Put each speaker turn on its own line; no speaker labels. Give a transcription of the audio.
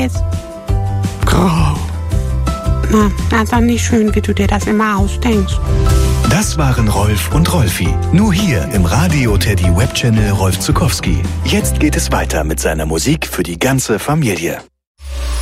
weiß. Grau. Na, dann nicht schön, wie du dir das immer ausdenkst.
Das waren Rolf und Rolfi. Nur hier im Radio Teddy Webchannel Rolf Zuckowski. Jetzt geht es weiter mit seiner Musik für die ganze Familie.